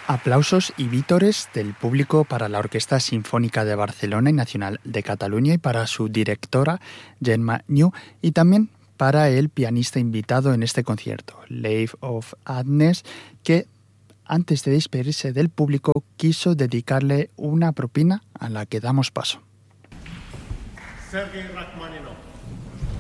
Aplausos y vítores del público para la Orquesta Sinfónica de Barcelona y Nacional de Cataluña y para su directora, Gemma New, y también para el pianista invitado en este concierto, Leif of Adnes, que antes de despedirse del público quiso dedicarle una propina a la que damos paso. Sergei Rachmaninoff.